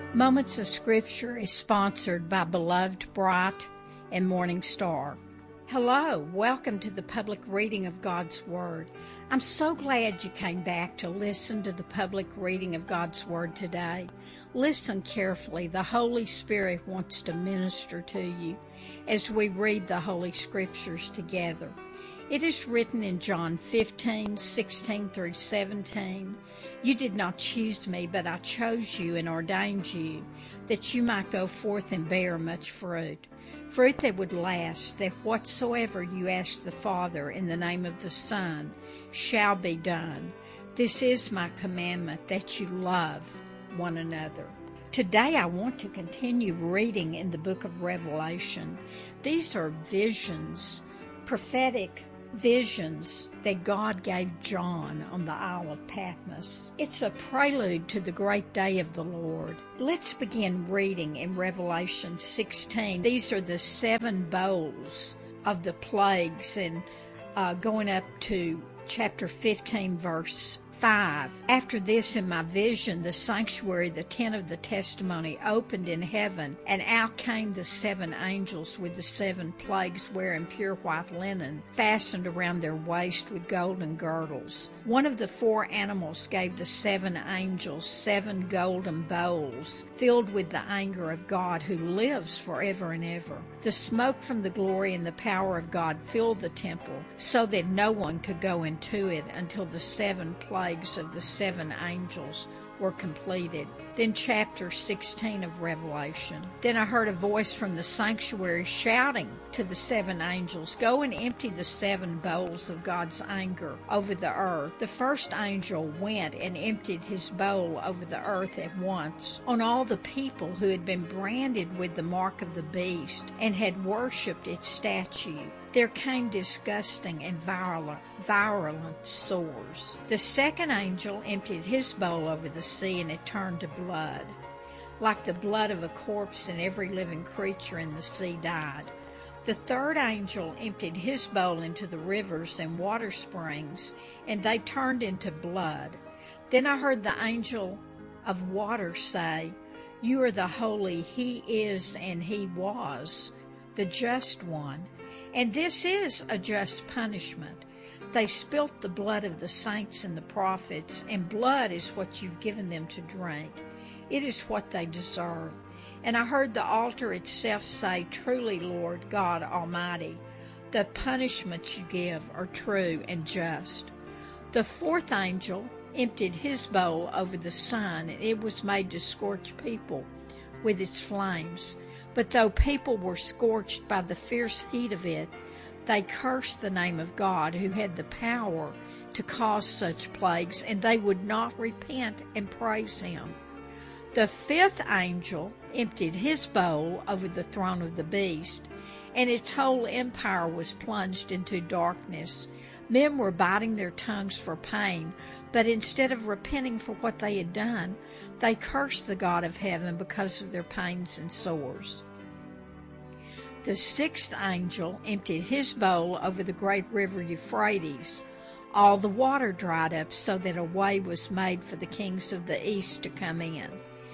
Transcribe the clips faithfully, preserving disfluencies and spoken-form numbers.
Moments of Scripture is sponsored by Beloved Bright and Morning Star. Hello, welcome to the public reading of God's Word. I'm so glad you came back to listen to the public reading of God's Word today. Listen carefully. The Holy Spirit wants to minister to you as we read the Holy Scriptures together. It is written in John fifteen, sixteen through seventeen. You did not choose me, but I chose you and ordained you, that you might go forth and bear much fruit, fruit that would last, that whatsoever you ask the Father in the name of the Son shall be done. This is my commandment, that you love one another. Today I want to continue reading in the book of Revelation. These are visions, prophetic visions that God gave John on the Isle of Patmos. It's a prelude to the great day of the Lord. Let's begin reading in Revelation sixteen. These are the seven bowls of the plagues, and uh, going up to chapter fifteen, verse five. After this, in my vision, the sanctuary, the tent of the testimony, opened in heaven, and out came the seven angels with the seven plagues, wearing pure white linen, fastened around their waist with golden girdles. One of the four animals gave the seven angels seven golden bowls, filled with the anger of God, who lives forever and ever. The smoke from the glory and the power of God filled the temple, so that no one could go into it until the seven plagues of the seven angels were completed. Then chapter sixteen of Revelation. Then I heard a voice from the sanctuary shouting to the seven angels, go and empty the seven bowls of God's anger over the earth. The first angel went and emptied his bowl over the earth at once on all the people who had been branded with the mark of the beast and had worshipped its statue. There came disgusting and virulent, virulent sores. The second angel emptied his bowl over the sea, and it turned to blood, like the blood of a corpse, and every living creature in the sea died. The third angel emptied his bowl into the rivers and water springs, and they turned into blood. Then I heard the angel of water say, you are the holy, he is and he was, the just one. And this is a just punishment. They spilt the blood of the saints and the prophets, and blood is what you've given them to drink. It is what they deserve. And I heard the altar itself say, truly, Lord God Almighty, the punishments you give are true and just. The fourth angel emptied his bowl over the sun, and it was made to scorch people with its flames. But though people were scorched by the fierce heat of it, they cursed the name of God, who had the power to cause such plagues, and they would not repent and praise him. The fifth angel emptied his bowl over the throne of the beast, and its whole empire was plunged into darkness. Men were biting their tongues for pain, but instead of repenting for what they had done, they cursed the God of heaven because of their pains and sores. The sixth angel emptied his bowl over the great river Euphrates. All the water dried up, so that a way was made for the kings of the east to come in.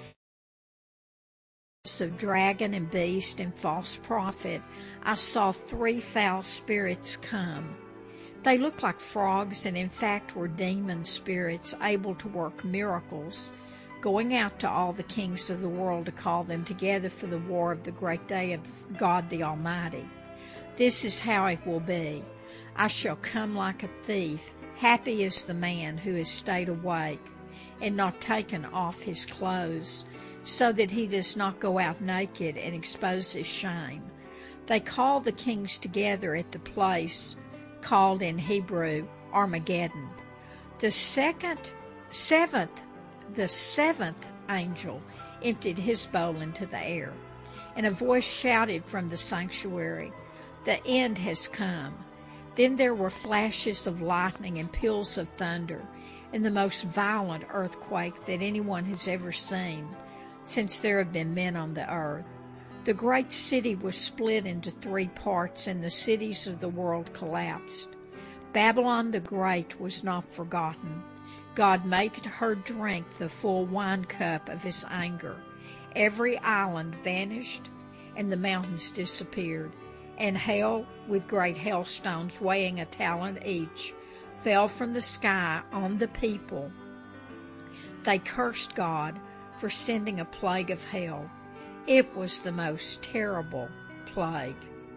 Of dragon and beast and false prophet, I saw three foul spirits come. They looked like frogs, and in fact were demon spirits, able to work miracles, going out to all the kings of the world to call them together for the war of the great day of God the Almighty. This is how it will be. I shall come like a thief. Happy is the man who has stayed awake and not taken off his clothes, so that he does not go out naked and expose his shame. They call the kings together at the place called in Hebrew Armageddon. The second, seventh, the seventh angel emptied his bowl into the air, and a voice shouted from the sanctuary, the end has come. Then there were flashes of lightning and peals of thunder, and the most violent earthquake that anyone has ever seen, since there have been men on the earth. The great city was split into three parts, and the cities of the world collapsed. Babylon the Great was not forgotten. God made her drink the full wine cup of his anger, every island vanished, and the mountains disappeared, and hail with great hailstones weighing a talent each fell from the sky on the people. They cursed God for sending a plague of hail. It was the most terrible plague.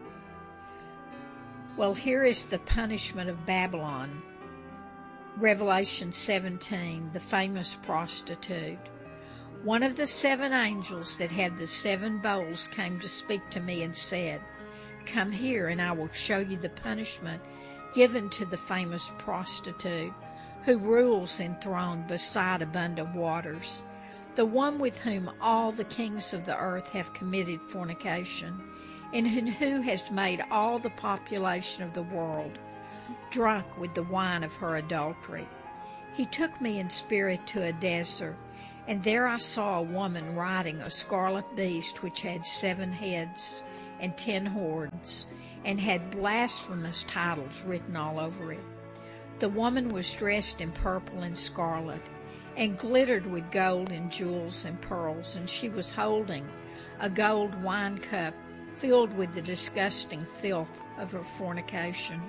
Well, here is the punishment of Babylon. Revelation seventeen, the famous prostitute. One of the seven angels that had the seven bowls came to speak to me and said, "Come here, and I will show you the punishment given to the famous prostitute, who rules enthroned beside abundant waters, the one with whom all the kings of the earth have committed fornication, and who has made all the population of the world drunk with the wine of her adultery." He took me in spirit to a desert, and there I saw a woman riding a scarlet beast which had seven heads and ten horns, and had blasphemous titles written all over it. The woman was dressed in purple and scarlet, and glittered with gold and jewels and pearls, and she was holding a gold wine cup filled with the disgusting filth of her fornication.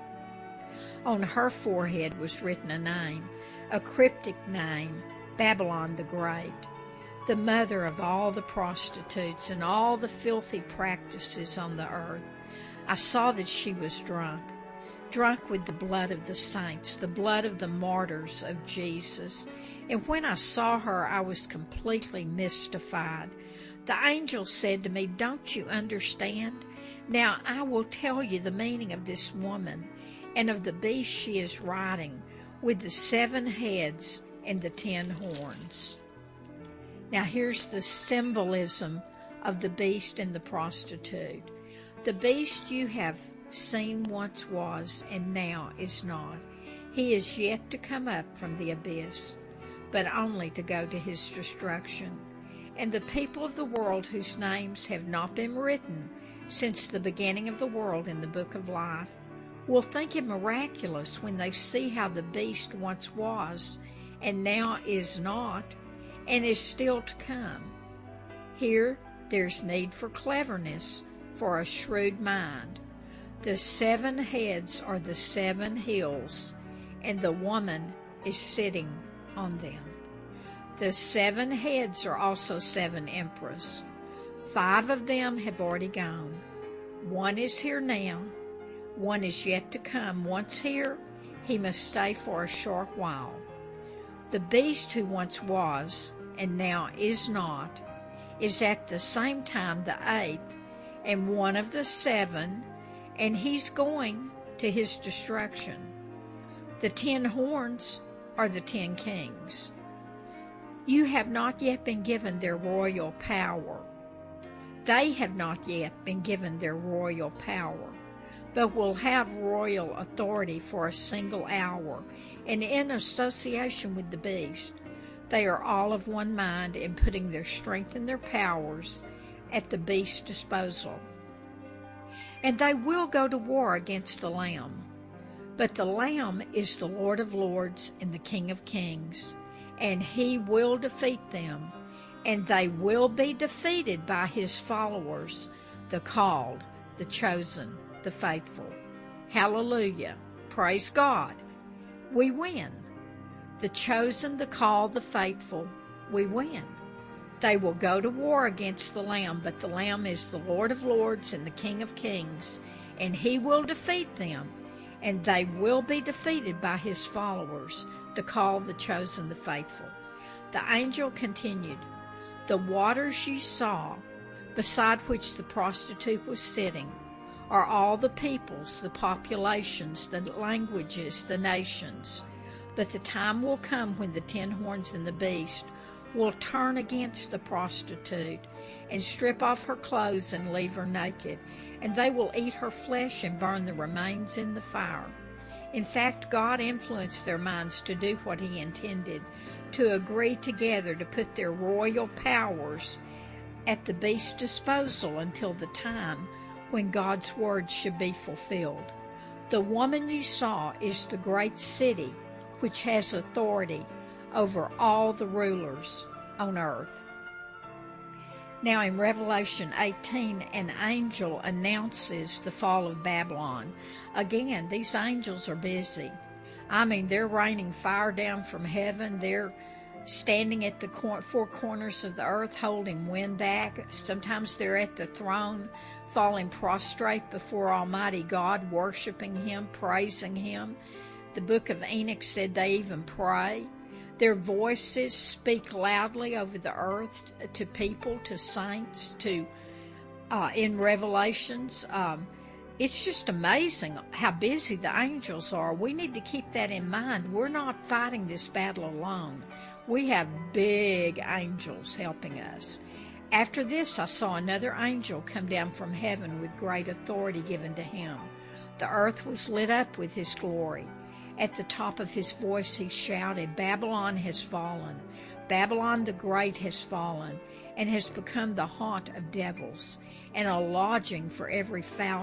On her forehead was written a name, a cryptic name, Babylon the Great, the mother of all the prostitutes and all the filthy practices on the earth. I saw that she was drunk, drunk with the blood of the saints, the blood of the martyrs of Jesus. And when I saw her, I was completely mystified. The angel said to me, "Don't you understand? Now I will tell you the meaning of this woman and of the beast she is riding, with the seven heads and the ten horns." Now here's the symbolism of the beast and the prostitute. The beast you have seen once was, and now is not. He is yet to come up from the abyss, but only to go to his destruction. And the people of the world whose names have not been written since the beginning of the world in the book of life will think it miraculous when they see how the beast once was, and now is not, and is still to come. Here there's need for cleverness, for a shrewd mind. The seven heads are the seven hills, and the woman is sitting on them. The seven heads are also seven emperors. Five of them have already gone. One is here now. One is yet to come. Once here, he must stay for a short while. The beast who once was, and now is not, is at the same time the eighth, and one of the seven, and he's going to his destruction. The ten horns are the ten kings. You have not yet been given their royal power. They have not yet been given their royal power, but will have royal authority for a single hour, and in association with the beast. They are all of one mind in putting their strength and their powers at the beast's disposal. And they will go to war against the Lamb. But the Lamb is the Lord of lords and the King of kings, and he will defeat them, and they will be defeated by his followers, the called, the chosen, the faithful. Hallelujah. Praise God. We win. The chosen, the called, the faithful, we win. They will go to war against the Lamb, but the Lamb is the Lord of lords and the King of kings, and he will defeat them, and they will be defeated by his followers, the called, the chosen, the faithful. The angel continued, "The waters you saw, beside which the prostitute was sitting, are all the peoples, the populations, the languages, the nations. But the time will come when the ten horns and the beast will turn against the prostitute and strip off her clothes and leave her naked, and they will eat her flesh and burn the remains in the fire." In fact, God influenced their minds to do what he intended, to agree together to put their royal powers at the beast's disposal until the time when God's word should be fulfilled. The woman you saw is the great city which has authority over all the rulers on earth. Now in Revelation eighteen, an angel announces the fall of Babylon. Again, these angels are busy. I mean, they're raining fire down from heaven. They're standing at the four corners of the earth holding wind back. Sometimes they're at the throne, falling prostrate before Almighty God, worshiping Him, praising Him. The book of Enoch said they even pray. Their voices speak loudly over the earth to people, to saints, to uh, in Revelations. Um, it's just amazing how busy the angels are. We need to keep that in mind. We're not fighting this battle alone. We have big angels helping us. After this, I saw another angel come down from heaven with great authority given to him. The earth was lit up with his glory. At the top of his voice he shouted, "Babylon has fallen. Babylon the Great has fallen, and has become the haunt of devils, and a lodging for every foul